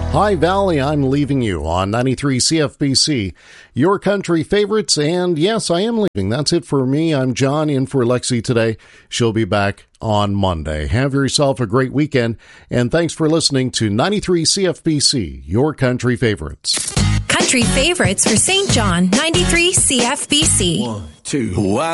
Hi, Valley, I'm leaving you on 93 CFBC, your country favorites, and yes, I am leaving. That's it for me. I'm John, in for Lexi today. She'll be back on Monday. Have yourself a great weekend, and thanks for listening to 93 CFBC, your country favorites. Country favorites for St. John, 93 CFBC. 1, 2.